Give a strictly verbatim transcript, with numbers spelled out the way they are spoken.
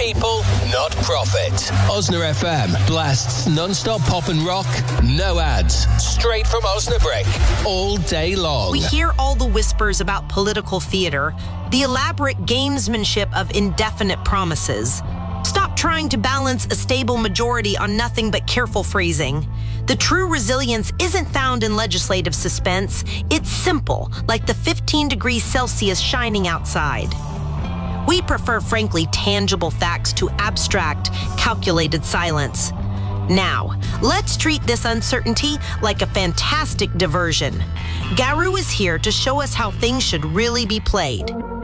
people, not profit. Osna F M blasts non-stop pop and rock, no ads, straight from Osnabrick, all day long. We hear all the whispers about political theater, the elaborate gamesmanship of indefinite promises. Stop trying to balance a stable majority on nothing but careful phrasing. The true resilience isn't found in legislative suspense. It's simple, like the fifteen degrees Celsius shining outside. We prefer, frankly, tangible facts to abstract, calculated silence. Now, let's treat this uncertainty like a fantastic diversion. Garu is here to show us how things should really be played.